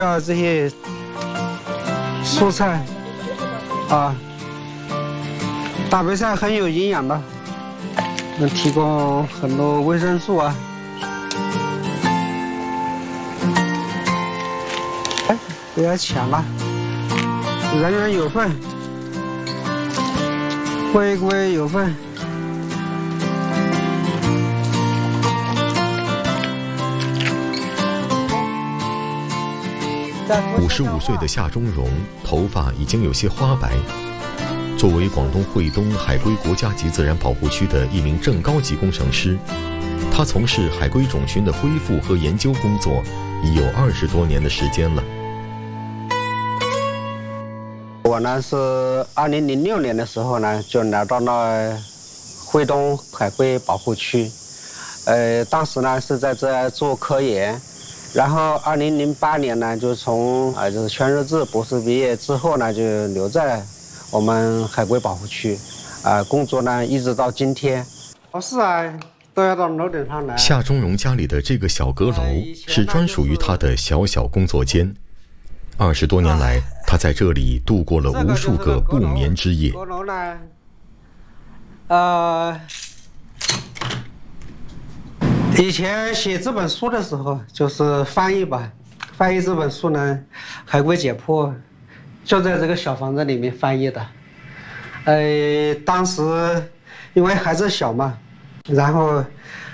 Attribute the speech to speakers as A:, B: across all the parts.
A: 这些蔬菜啊，大白菜很有营养的，能提供很多维生素啊。哎，不要抢了，人人有份，规规有份。
B: 55岁的夏中荣，头发已经有些花白。作为广东惠东海龟国家级自然保护区的一名正高级工程师，他从事海龟种群的恢复和研究工作已有20多年的时间了。
A: 我呢是2006年的时候呢，就来到了惠东海龟保护区，当时呢是在这做科研。 然后2008年呢，就从就是全日制博士毕业之后呢，就留在我们海龟保护区，工作呢一直到今天。考试啊都要到楼顶上来。
B: 夏中荣家里的这个小阁楼是专属于他的小小工作间，20多年来，他在这里度过了无数个不眠之夜。
A: 阁楼呢，以前写这本书的时候，就是翻译吧，翻译这本书呢，《海龟解剖》，就在这个小房子里面翻译的。当时因为孩子小嘛，然后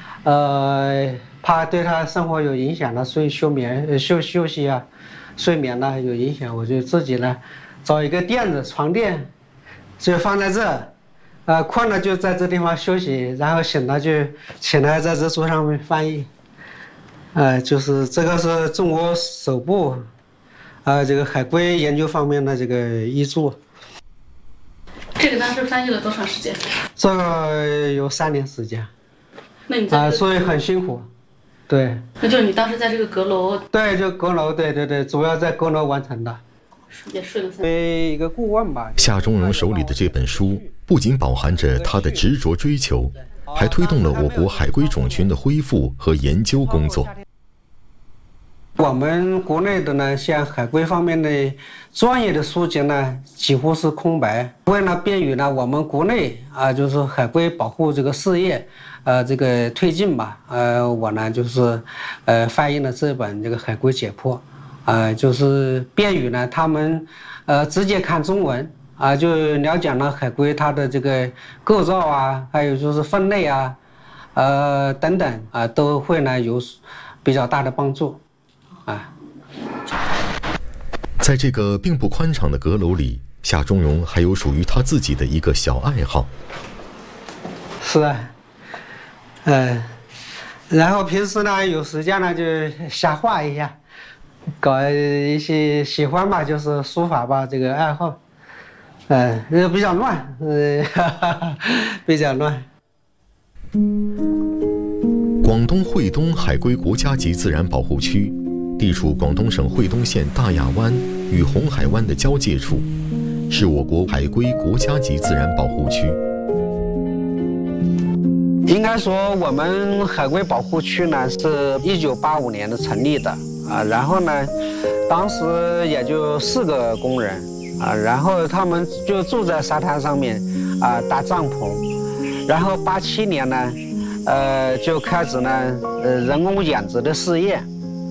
A: 怕对他生活有影响了，所以休息啊，睡眠呢有影响，我就自己呢找一个垫子，床垫，就放在这。 困了就在这地方休息，然后醒了就起来在这桌上面翻译。就是这个是中国首部，这个海龟研究方面的这个译著。
C: 这个当时翻译了多长时间？
A: 这个有3年时间。
C: 那你在
A: 所以很辛苦。对。
C: 那就是你当时在这个阁楼？
A: 对，就阁楼，对，主要在阁楼完成的。
C: 也睡了3
A: 年。一个顾问吧。
B: 夏中荣手里的这本书不仅饱含着他的执着追求，还推动了我国海龟种群的恢复和研究工作。
A: 我们国内的呢，像海龟方面的专业的书籍呢，几乎是空白。为了便于呢，我们国内就是海龟保护这个事业，这个推进吧，我呢就是翻译了这本这个《海龟解剖》。 就是便于呢，他们直接看中文就了解了海龟它的这个构造啊，还有就是分类啊，等等都会呢有比较大的帮助
B: 在这个并不宽敞的阁楼里，夏中荣还有属于他自己的一个小爱好。
A: 是啊，然后平时呢有时间呢就瞎画一下。 搞一些喜欢吧，就是书法吧，这个爱好，比较乱，比较乱。
B: 广东惠东海龟国家级自然保护区，地处广东省惠东县大亚湾与红海湾的交界处，是我国海龟国家级自然保护区。
A: 应该说，我们海龟保护区呢是1985年的成立的。 然后呢，当时也就4个工人然后他们就住在沙滩上面搭帐篷，然后87年呢，就开始呢人工养殖的试验。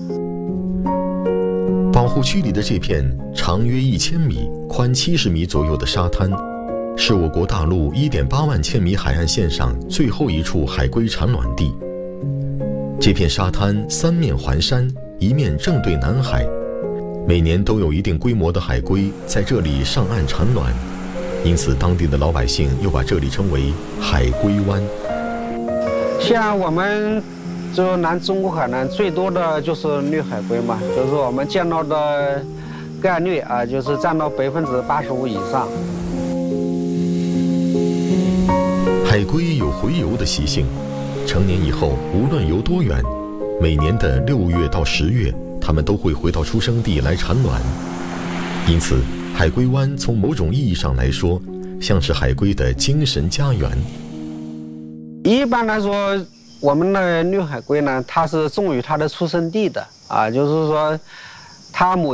B: 保护区里的这片长约1000米、宽70米左右的沙滩，是我国大陆1.8万千米海岸线上最后一处海龟产卵地。这片沙滩3面环山。 一面正对南海，每年都有一定规模的海龟在这里上岸产卵，因此当地的老百姓又把这里称为海龟湾。
A: 像我们就南中国海南最多的就是绿海龟嘛，就是我们见到的概率就是占到85%以上。
B: 海龟有洄游的习性，成年以后无论游多远。 每年的6月到10月，它们都会回到出生地来产卵，因此海龟湾从某种意义上来说，像是海龟的精神家园。
A: 一般来说，我们的绿海龟呢，它是重于它的出生地的就是说，它母